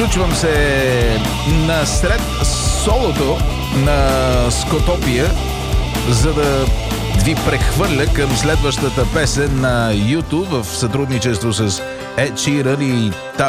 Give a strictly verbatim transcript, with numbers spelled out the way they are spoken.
Включвам се насред солото на Скотопия, за да ви прехвърля към следващата песен на YouTube в сътрудничество с Ed Sheeran и